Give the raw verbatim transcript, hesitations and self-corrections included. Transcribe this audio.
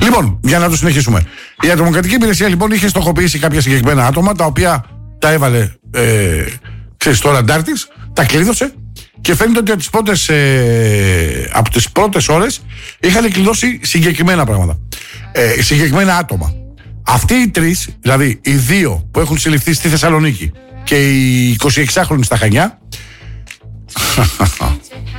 Λοιπόν, για να το συνεχίσουμε. Η ατομοκρατική υπηρεσία λοιπόν είχε στοχοποιήσει κάποια συγκεκριμένα άτομα, τα οποία τα έβαλε ε, ξέρεις, στο ραντάρ της, τα κλείδωσε και φαίνεται ότι από τις πρώτες, ε, από τις πρώτες ώρες είχαν κλειδώσει συγκεκριμένα πράγματα. Ε, συγκεκριμένα άτομα. Αυτοί οι τρεις, δηλαδή οι δύο που έχουν συλληφθεί στη Θεσσαλονίκη και οι εικοσιεξάχρονοι στα Χανιά.